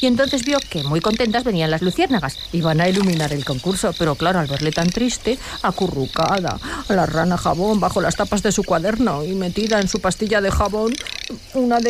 y entonces vio que muy contentas venían las luciérnagas. Iban a iluminar el concurso, pero claro, al verle tan triste, acurrucada, a la rana jabón bajo las tapas de su cuaderno y metida en su pastilla de jabón, una de